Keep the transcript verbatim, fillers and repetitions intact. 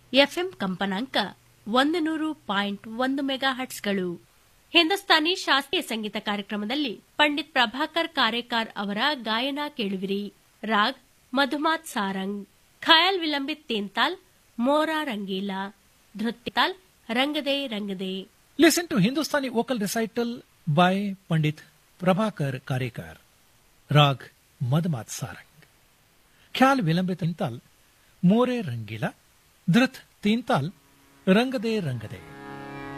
FM ಕಂಪನಾಂಕ ಒಂದು ನೂರು ಪಾಯಿಂಟ್ ಒಂದು ಮೆಗಾ ಹಟ್ಸ್ಗಳು. ಹಿಂದೂಸ್ತಾನಿ ಶಾಸ್ತ್ರೀಯ ಸಂಗೀತ ಕಾರ್ಯಕ್ರಮದಲ್ಲಿ ಪಂಡಿತ್ ಪ್ರಭಾಕರ್ ಕಾರೇಕಾರ್ ಅವರ ಗಾಯನ ಕೇಳುವಿರಿ. Raag ಮಧುಮಾತ್ Sarang, khayal vilambit ತೇಂತಾಲ್, ಮೋರಾ Rangeela, ಧೃತ್ಯತಾಲ್ ರಂಗದೆ ರಂಗದೆ. Listen to Hindustani vocal recital by Pandit Prabhakar Karekar. Rag Madhmat Sarang. Khyal Vilambit Tintal, More Rangila, Dhrit Tintal, Rangade Rangade.